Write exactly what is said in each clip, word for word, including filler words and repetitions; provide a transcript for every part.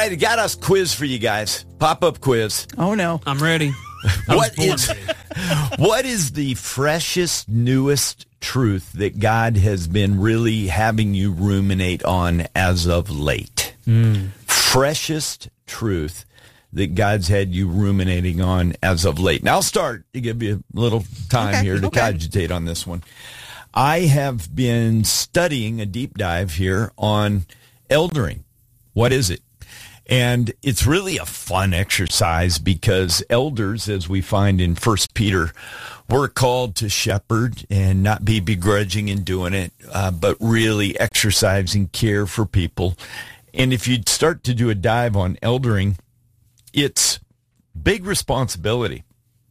right, I got us quiz for you guys. Pop-up quiz. Oh, no. I'm ready. What is, what is the freshest, newest truth that God has been really having you ruminate on as of late? Mm. Freshest truth that God's had you ruminating on as of late. Now, I'll start to give you a little time okay, here to okay. cogitate on this one. I have been studying a deep dive here on eldering. What is it? And it's really a fun exercise because elders, as we find in First Peter, we're called to shepherd and not be begrudging in doing it, uh, but really exercising care for people. And if you start to do a dive on eldering, it's big responsibility.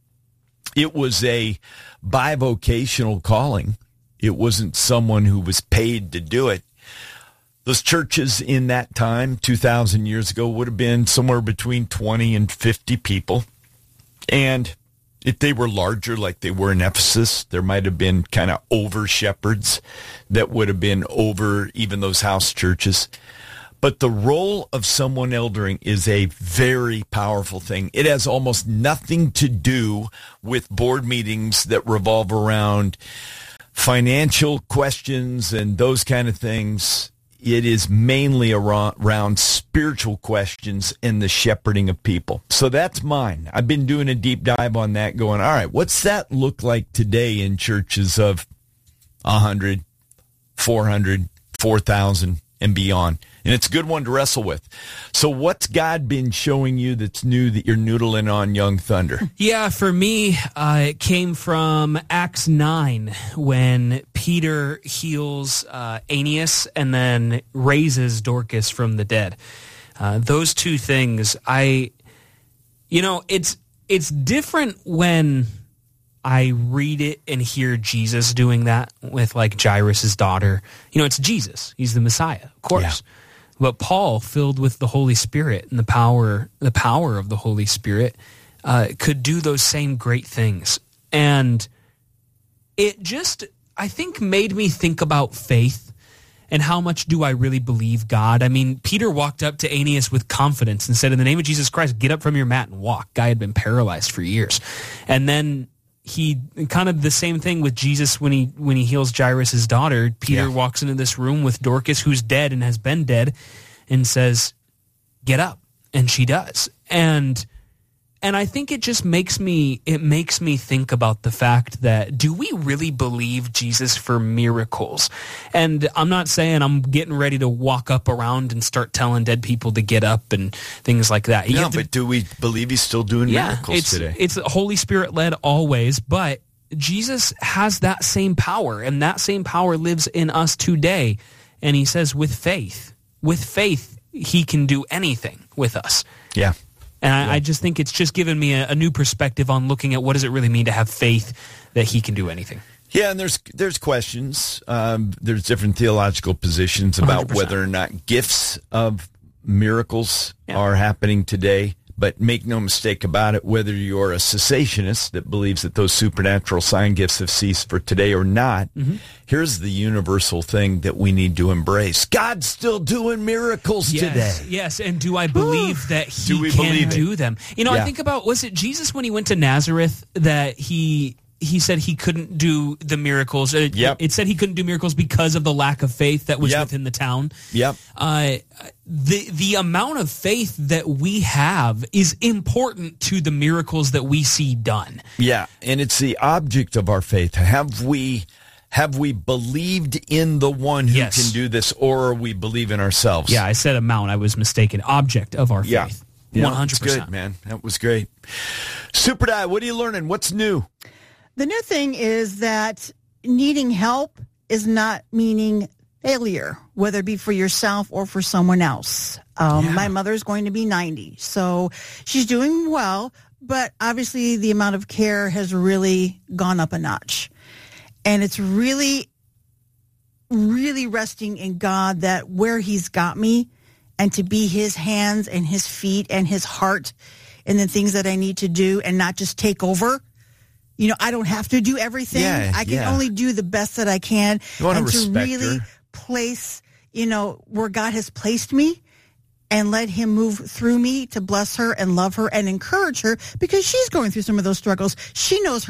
It was a bivocational calling. It wasn't someone who was paid to do it. Those churches in that time, two thousand years ago, would have been somewhere between twenty and fifty people. And if they were larger, like they were in Ephesus, there might have been kind of over-shepherds that would have been over even those house churches. But the role of someone eldering is a very powerful thing. It has almost nothing to do with board meetings that revolve around financial questions and those kind of things. It is mainly around, around spiritual questions and the shepherding of people. So that's mine. I've been doing a deep dive on that, going, all right, what's that look like today in churches of one hundred, four hundred, four thousand, and beyond? And it's a good one to wrestle with. So what's God been showing you that's new that you're noodling on, Young Thunder? Yeah, for me, uh, it came from Acts nine when Peter heals uh, Aeneas and then raises Dorcas from the dead. Uh, those two things, I, you know, it's it's different when I read it and hear Jesus doing that with like Jairus' daughter. You know, it's Jesus. He's the Messiah, of course. Yeah. But Paul, filled with the Holy Spirit and the power, the power of the Holy Spirit, uh, could do those same great things. And it just, I think, made me think about faith and how much do I really believe God. I mean, Peter walked up to Aeneas with confidence and said, in the name of Jesus Christ, get up from your mat and walk. Guy had been paralyzed for years. And then he, kind of the same thing with Jesus when he when he heals Jairus' daughter. Peter yeah. walks into this room with Dorcas, who's dead and has been dead, and says, get up. And she does. And and I think it just makes me it makes me think about the fact that, do we really believe Jesus for miracles? And I'm not saying I'm getting ready to walk up around and start telling dead people to get up and things like that. You no, to, but do we believe he's still doing yeah, miracles it's, today? It's Holy Spirit led always, but Jesus has that same power, and that same power lives in us today. And he says, with faith, with faith, he can do anything with us. Yeah. And I, yeah. I just think it's just given me a, a new perspective on looking at what does it really mean to have faith that he can do anything. Yeah, and there's there's questions. Um, there's different theological positions about one hundred percent whether or not gifts of miracles yeah. are happening today. But make no mistake about it, whether you're a cessationist that believes that those supernatural sign gifts have ceased for today or not, mm-hmm. here's the universal thing that we need to embrace. God's still doing miracles yes, today. Yes, and do I believe that he do can do them? You know, yeah. I think about, was it Jesus when he went to Nazareth that he... he said he couldn't do the miracles. It, yep. it said he couldn't do miracles because of the lack of faith that was yep. within the town. Yep. Uh, the the amount of faith that we have is important to the miracles that we see done. Yeah, and it's the object of our faith. Have we have we believed in the one who yes. can do this, or are we believe in ourselves? Yeah, I said amount. I was mistaken. Object of our yeah. faith. Yeah, one hundred percent. That's good, man. That was great. Super Di, what are you learning? What's new? The new thing is that needing help is not meaning failure, whether it be for yourself or for someone else. Um, yeah. My mother's going to be ninety, so she's doing well, but obviously the amount of care has really gone up a notch. And it's really, really resting in God that where he's got me and to be his hands and his feet and his heart and the things that I need to do and not just take over. You know, I don't have to do everything. Yeah, I can yeah. only do the best that I can. You want and to to respect really her. place, you know, where God has placed me and let him move through me to bless her and love her and encourage her because she's going through some of those struggles. She knows her